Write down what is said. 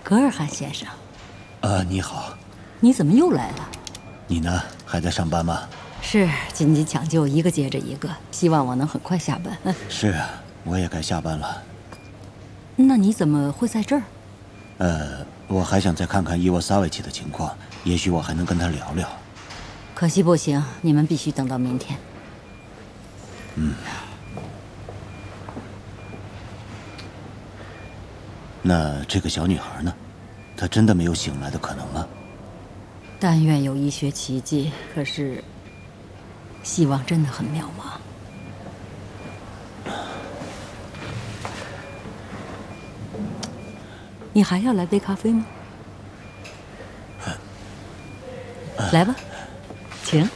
格尔汗先生。 你好。 你怎么又来了？ 你呢？还在上班吗？ 是，紧急抢救一个接着一个，希望我能很快下班。 是啊，我也该下班了。 那你怎么会在这儿？ 我还想再看看伊沃萨维奇的情况，也许我还能跟他聊聊。 可惜不行，你们必须等到明天。 那这个小女孩呢？她真的没有醒来的可能吗？ 但愿有医学奇迹，可是希望真的很渺茫。你还要来杯咖啡吗？来吧，请。